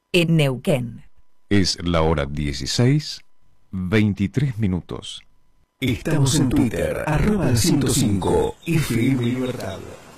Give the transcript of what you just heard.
en Neuquén. Es la hora 16:23. Estamos en Twitter, @105 FM Libertad.